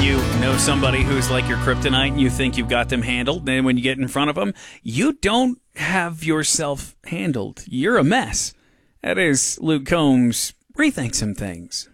you know somebody who's like your kryptonite and you think you've got them handled, then when you get in front of them, you don't have yourself handled. You're a mess. That is Luke Combs. Rethink some things.